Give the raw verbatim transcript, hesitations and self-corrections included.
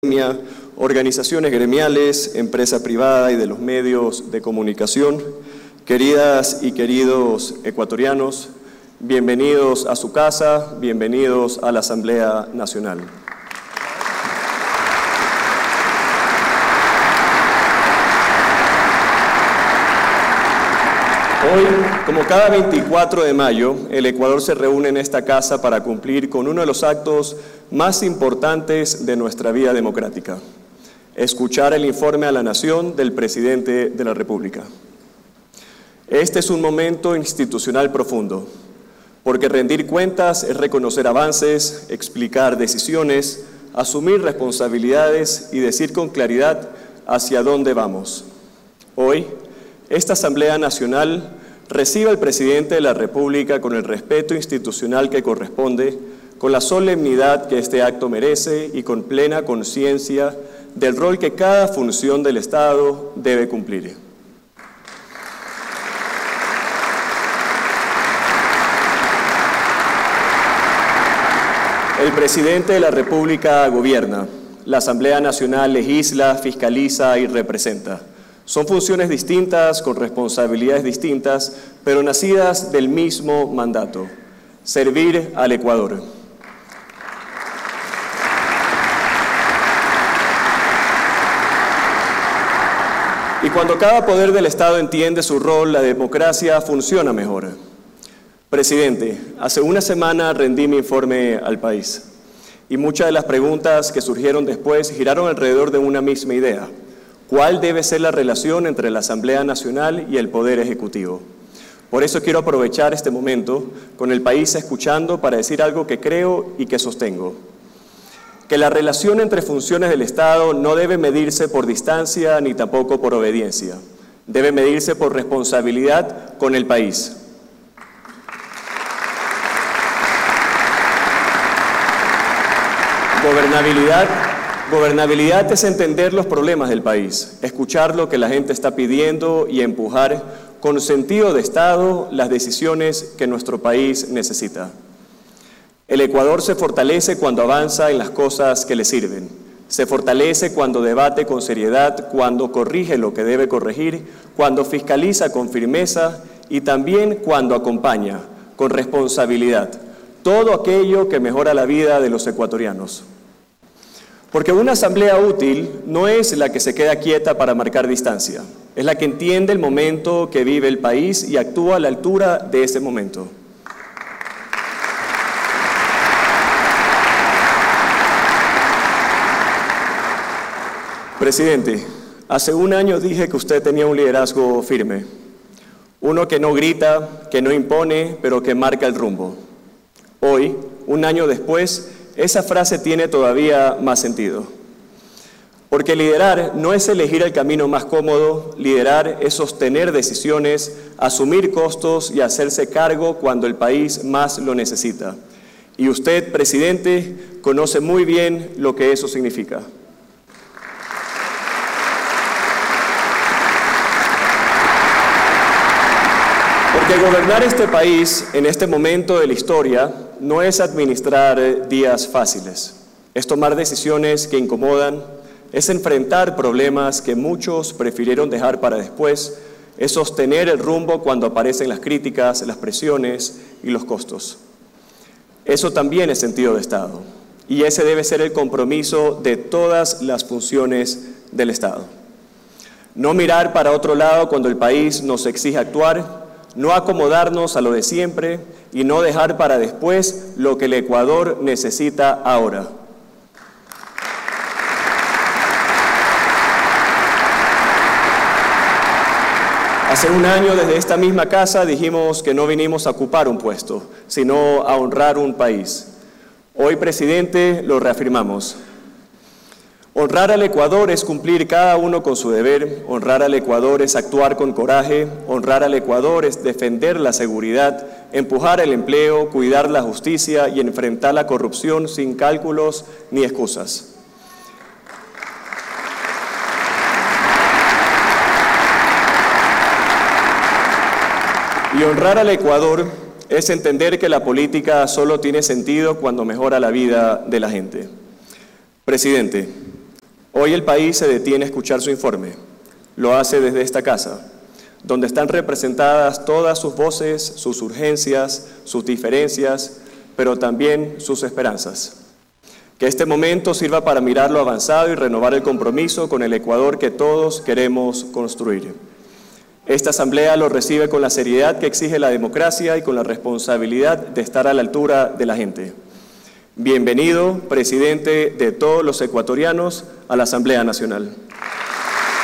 organizaciones gremiales, empresa privada y de los medios de comunicación, queridas y queridos ecuatorianos, bienvenidos a su casa, bienvenidos a la Asamblea Nacional. Hoy, como cada veinticuatro de mayo, el Ecuador se reúne en esta casa para cumplir con uno de los actos más importantes de nuestra vida democrática: escuchar el informe a la nación del presidente de la República. Este es un momento institucional profundo, porque rendir cuentas es reconocer avances, explicar decisiones, asumir responsabilidades y decir con claridad hacia dónde vamos. Hoy, esta Asamblea Nacional recibe al presidente de la República con el respeto institucional que corresponde, con la solemnidad que este acto merece y con plena conciencia del rol que cada función del Estado debe cumplir. El presidente de la República gobierna, la Asamblea Nacional legisla, fiscaliza y representa. Son funciones distintas, con responsabilidades distintas, pero nacidas del mismo mandato: servir al Ecuador. Y cuando cada poder del Estado entiende su rol, la democracia funciona mejor. Presidente, hace una semana rendí mi informe al país, y muchas de las preguntas que surgieron después giraron alrededor de una misma idea: ¿cuál debe ser la relación entre la Asamblea Nacional y el Poder Ejecutivo? Por eso quiero aprovechar este momento, con el país escuchando, para decir algo que creo y que sostengo: que la relación entre funciones del Estado no debe medirse por distancia ni tampoco por obediencia. Debe medirse por responsabilidad con el país. Gobernabilidad. Gobernabilidad es entender los problemas del país, escuchar lo que la gente está pidiendo y empujar con sentido de Estado las decisiones que nuestro país necesita. El Ecuador se fortalece cuando avanza en las cosas que le sirven. Se fortalece cuando debate con seriedad, cuando corrige lo que debe corregir, cuando fiscaliza con firmeza y también cuando acompaña con responsabilidad todo aquello que mejora la vida de los ecuatorianos. Porque una asamblea útil no es la que se queda quieta para marcar distancia, es la que entiende el momento que vive el país y actúa a la altura de ese momento. Presidente, hace un año dije que usted tenía un liderazgo firme, uno que no grita, que no impone, pero que marca el rumbo. Hoy, un año después, esa frase tiene todavía más sentido. Porque liderar no es elegir el camino más cómodo, liderar es sostener decisiones, asumir costos y hacerse cargo cuando el país más lo necesita. Y usted, presidente, conoce muy bien lo que eso significa. Porque gobernar este país en este momento de la historia no es administrar días fáciles, es tomar decisiones que incomodan, es enfrentar problemas que muchos prefirieron dejar para después, es sostener el rumbo cuando aparecen las críticas, las presiones y los costos. Eso también es sentido de Estado, y ese debe ser el compromiso de todas las funciones del Estado. No mirar para otro lado cuando el país nos exige actuar, no acomodarnos a lo de siempre y no dejar para después lo que el Ecuador necesita ahora. Hace un año, desde esta misma casa, dijimos que no vinimos a ocupar un puesto, sino a honrar un país. Hoy, presidente, lo reafirmamos. Honrar al Ecuador es cumplir cada uno con su deber, honrar al Ecuador es actuar con coraje, honrar al Ecuador es defender la seguridad, empujar el empleo, cuidar la justicia y enfrentar la corrupción sin cálculos ni excusas. Y honrar al Ecuador es entender que la política solo tiene sentido cuando mejora la vida de la gente. Presidente, Hoy el país se detiene a escuchar su informe. Lo hace desde esta casa, donde están representadas todas sus voces, sus urgencias, sus diferencias, pero también sus esperanzas. Que este momento sirva para mirar lo avanzado y renovar el compromiso con el Ecuador que todos queremos construir. Esta Asamblea lo recibe con la seriedad que exige la democracia y con la responsabilidad de estar a la altura de la gente. Bienvenido, presidente de todos los ecuatorianos, a la Asamblea Nacional.